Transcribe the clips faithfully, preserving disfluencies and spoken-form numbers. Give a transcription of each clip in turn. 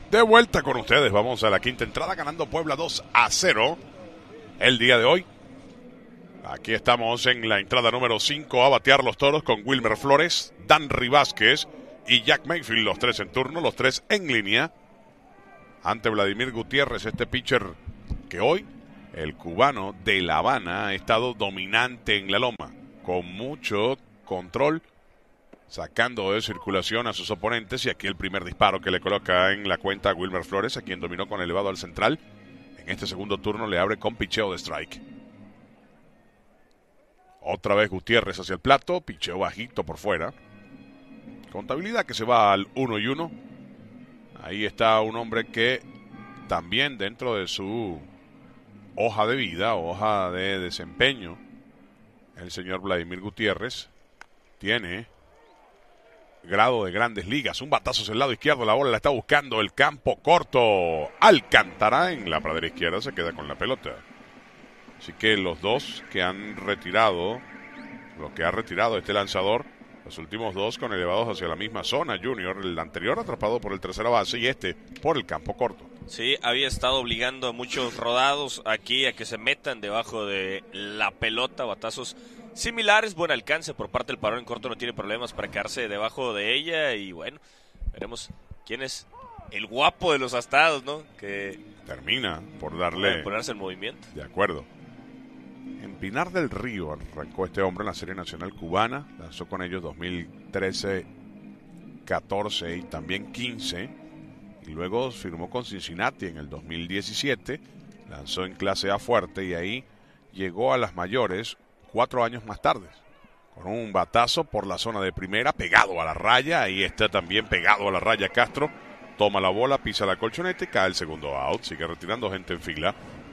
De vuelta con ustedes, vamos a la quinta entrada, ganando Puebla dos a cero el día de hoy. Aquí estamos en la entrada número cinco a batear los toros con Wilmer Flores, Danry Vázquez y Jack Mayfield, los tres en turno, los tres en línea. Ante Vladimir Gutiérrez, este pitcher que hoy, el cubano de La Habana, ha estado dominante en la loma, con mucho control, sacando de circulación a sus oponentes. Y aquí el primer disparo que le coloca en la cuenta a Wilmer Flores, a quien dominó con elevado al central. En este segundo turno le abre con picheo de strike. Otra vez Gutiérrez hacia el plato, picheo bajito por fuera. Contabilidad que se va al uno y uno. Ahí está un hombre que también dentro de su hoja de vida, hoja de desempeño, el señor Vladimir Gutiérrez tiene grado de grandes ligas. Un batazo hacia el lado izquierdo, la bola la está buscando el campo corto. Alcántara en la pradera izquierda se queda con la pelota. Así que los dos que han retirado, lo que ha retirado este lanzador, los últimos dos con elevados hacia la misma zona. Junior, el anterior atrapado por el tercera base y este por el campo corto. Sí, había estado obligando a muchos rodados aquí a que se metan debajo de la pelota, batazos similares, buen alcance por parte del parón en corto, no tiene problemas para quedarse debajo de ella. Y bueno, veremos quién es el guapo de los astados, ¿no? Que termina por darle... ponerse en movimiento. De acuerdo. En Pinar del Río arrancó este hombre en la Serie Nacional Cubana, lanzó con ellos dos mil trece, catorce y también quince, y luego firmó con Cincinnati en el dos mil diecisiete, lanzó en clase A fuerte y ahí llegó a las mayores cuatro años más tarde, con un batazo por la zona de primera, pegado a la raya. Ahí está también pegado a la raya Castro, toma la bola, pisa la colchoneta y cae el segundo out. Sigue retirando gente en fila.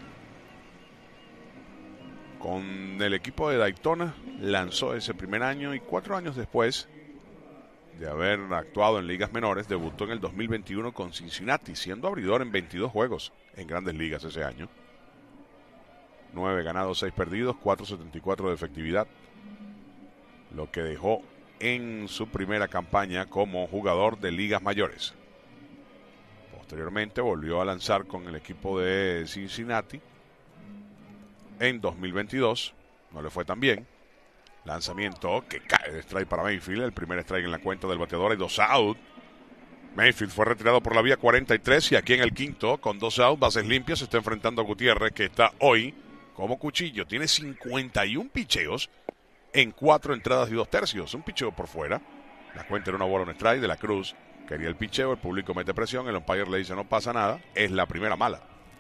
Con el equipo de Daytona lanzó ese primer año y cuatro años después de haber actuado en ligas menores, debutó en el dos mil veintiuno con Cincinnati, siendo abridor en veintidós juegos en grandes ligas ese año. nueve ganados, seis perdidos, cuatro setenta y cuatro de efectividad, lo que dejó en su primera campaña como jugador de ligas mayores. Posteriormente volvió a lanzar con el equipo de Cincinnati en dos mil veintidós, no le fue tan bien. Lanzamiento que cae de strike para Mayfield, el primer strike en la cuenta del bateador, hay dos out. Mayfield fue retirado por la vía cuarenta y tres y aquí en el quinto, con dos out, bases limpias, se está enfrentando a Gutiérrez, que está hoy como cuchillo. Tiene cincuenta y uno picheos en cuatro entradas y dos tercios. Un picheo por fuera. La cuenta era una bola, un strike. De la Cruz quería el picheo, el público mete presión, el umpire le dice no pasa nada. Es la primera mala.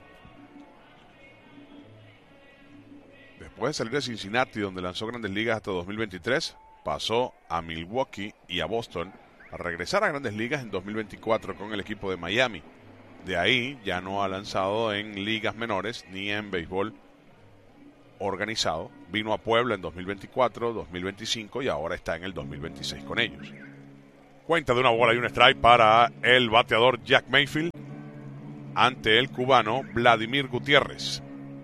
Después de salir de Cincinnati, donde lanzó grandes ligas hasta dos mil veintitrés, pasó a Milwaukee y a Boston, a regresar a grandes ligas en dos mil veinticuatro con el equipo de Miami. De ahí ya no ha lanzado en ligas menores ni en béisbol organizado. Vino a Puebla en dos mil veinticuatro, dos mil veinticinco y ahora está en el dos mil veintiséis con ellos. Cuenta de una bola y un strike para el bateador Jack Mayfield ante el cubano Vladimir Gutiérrez.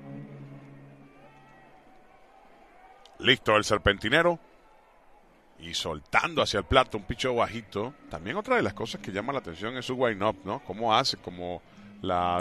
Listo el serpentinero y soltando hacia el plato un picheo bajito. También otra de las cosas que llama la atención es su wind-up, ¿no? Cómo hace, como la